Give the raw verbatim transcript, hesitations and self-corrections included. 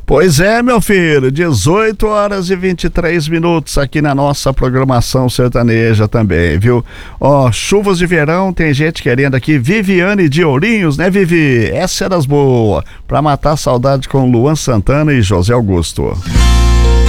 Pois é, meu filho, dezoito horas e vinte e três minutos aqui na nossa programação sertaneja também, viu? Ó, chuvas de verão, tem gente querendo aqui, Viviane de Ourinhos, né, Vivi? Essa é das boas, pra matar a saudade com Luan Santana e José Augusto.